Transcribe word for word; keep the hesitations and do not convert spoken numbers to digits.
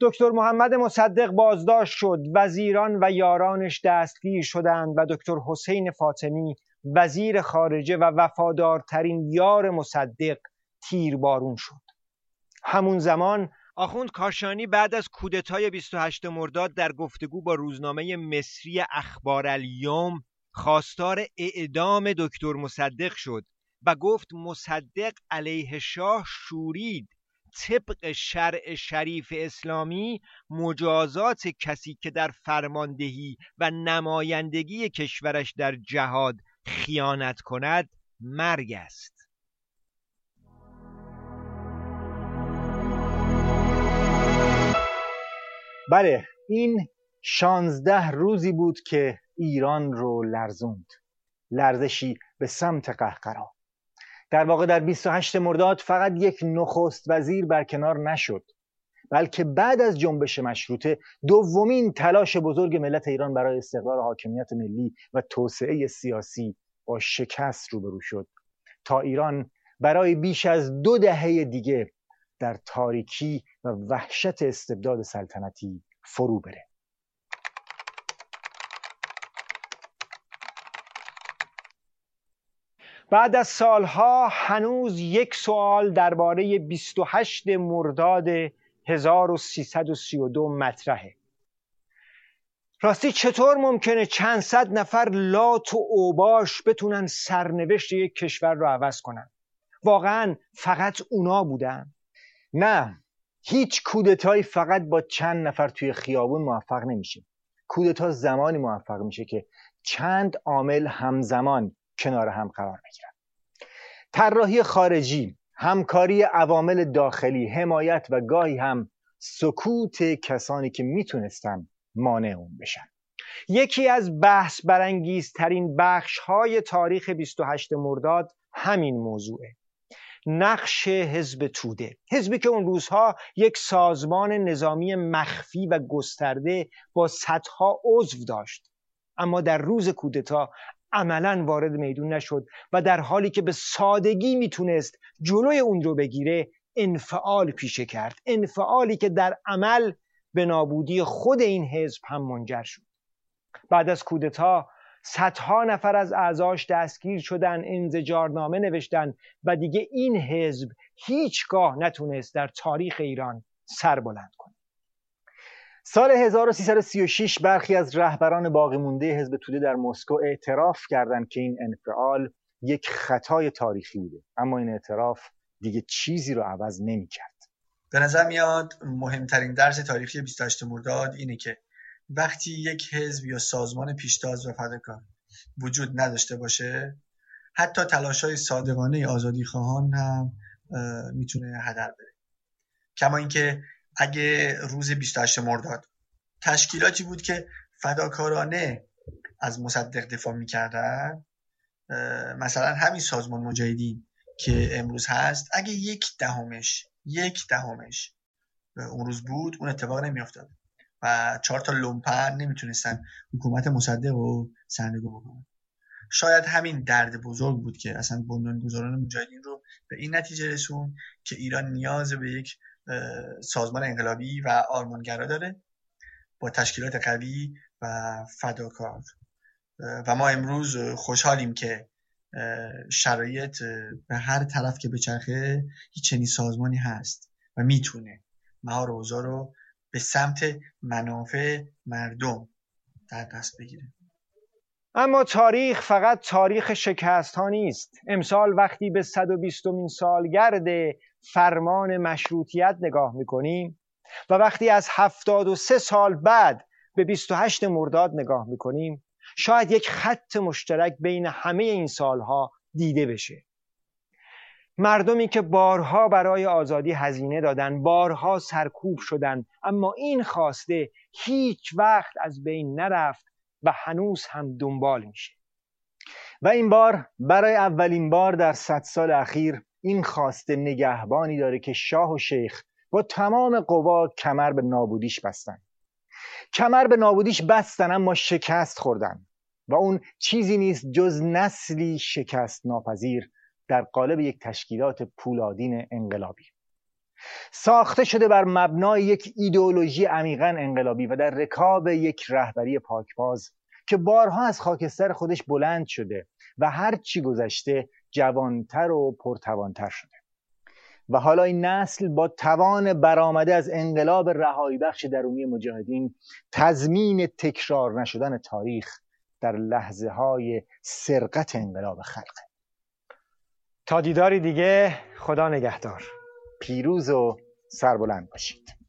دکتر محمد مصدق بازداشت شد، وزیران و یارانش دستگیر شدند و دکتر حسین فاطمی وزیر خارجه و وفادارترین یار مصدق تیربارون شد. همون زمان آخوند کاشانی بعد از کودتای بیست و هشتم مرداد در گفتگو با روزنامه مصری اخبار الیوم خواستار اعدام دکتر مصدق شد و گفت مصدق علیه شاه شورید. طبق شرع شریف اسلامی مجازات کسی که در فرماندهی و نمایندگی کشورش در جهاد خیانت کند مرگ است. بله، این شانزده روزی بود که ایران رو لرزوند، لرزشی به سمت قهقرا. در واقع در بیست و هشتم مرداد فقط یک نخست وزیر برکنار نشد، بلکه بعد از جنبش مشروطه دومین تلاش بزرگ ملت ایران برای استقرار حاکمیت ملی و توسعه سیاسی با شکست روبرو شد تا ایران برای بیش از دو دهه دیگه در تاریکی و وحشت استبداد سلطنتی فرو بره. بعد از سالها هنوز یک سوال درباره بیست و هشتم مرداد هزار و سیصد و سی و دو مطرحه. راستی چطور ممکنه چند صد نفر لات و اوباش بتونن سرنوشت یک کشور رو عوض کنن؟ واقعا فقط اونا بودن؟ نه، هیچ کودتایی فقط با چند نفر توی خیابون موفق نمیشه. کودتا زمانی موفق میشه که چند عامل همزمان کنار هم قرار بگیرن. طراحی خارجی، همکاری عوامل داخلی، حمایت و گاهی هم سکوت کسانی که میتونستن مانع اون بشن. یکی از بحث برانگیزترین بخش‌های تاریخ بیست و هشتم مرداد همین موضوعه. نقش حزب توده، حزبی که اون روزها یک سازمان نظامی مخفی و گسترده با صدها عضو داشت، اما در روز کودتا عملاً وارد میدون نشد و در حالی که به سادگی میتونست جلوی اون رو بگیره انفعال پیشه کرد، انفعالی که در عمل به نابودی خود این حزب هم منجر شد. بعد از کودتا صدها نفر از اعضاش دستگیر شدن، انزجارنامه نوشتن و دیگه این حزب هیچگاه نتونست در تاریخ ایران سر بلند کنه. سال هزار و سیصد و سی و شش برخی از رهبران باقی مونده حزب توده در مسکو اعتراف کردند که این انفعال یک خطای تاریخی بوده، اما این اعتراف دیگه چیزی رو عوض نمی‌کرد. به نظر میاد مهمترین درس تاریخی بیست و هشتم مرداد اینه که وقتی یک حزب یا سازمان پیشتاز و فداکار وجود نداشته باشه، حتی تلاش‌های صادقانه آزادیخواهان هم میتونه هدر بره. کما اینکه اگه روز بیست و هشتم مرداد تشکیلاتی بود که فداکارانه از مصدق دفاع میکردن، مثلا همین سازمان مجاهدین که امروز هست، اگه یک دهمش یک دهمش اون روز بود، اون اتفاق نمیافتاد و چهار تا لومپن نمیتونستن حکومت مصدق رو سرنگون بکنن. شاید همین درد بزرگ بود که اصلا بنیانگذاران مجاهدین رو به این نتیجه رسون که ایران نیاز به یک سازمان انقلابی و آرمانگرا داره با تشکیلات قوی و فداکار. و ما امروز خوشحالیم که شرایط به هر طرف که بچرخه هیچ چنین سازمانی هست و میتونه مهار و اوضاع رو به سمت منافع مردم در دست بگیره. اما تاریخ فقط تاریخ شکست ها نیست. امسال وقتی به صد و بیستمین سالگرد فرمان مشروطیت نگاه میکنیم و وقتی از هفتاد و سه سال بعد به بیست و هشتم مرداد نگاه میکنیم، شاید یک خط مشترک بین همه این سالها دیده بشه. مردمی که بارها برای آزادی هزینه دادن، بارها سرکوب شدن، اما این خواسته هیچ وقت از بین نرفت و هنوز هم دنبال میشه. و این بار برای اولین بار در صد سال اخیر این خواسته نگهبانی داره که شاه و شیخ با تمام قوا کمر به نابودیش بستن. کمر به نابودیش بستن اما شکست خوردن و اون چیزی نیست جز نسلی شکست ناپذیر در قالب یک تشکیلات پولادین انقلابی. ساخته شده بر مبنای یک ایدئولوژی عمیقاً انقلابی و در رکاب یک رهبری پاکباز که بارها از خاکستر خودش بلند شده و هر چی گذشته جوانتر و پرتوانتر شده و حالا این نسل با توان برآمده از انقلاب رهایی بخش درونی مجاهدین تضمین تکرار نشدن تاریخ در لحظه های سرقت انقلاب خلقه. تا دیداری دیگه، خدا نگهدار. پیروز و سربلند باشید.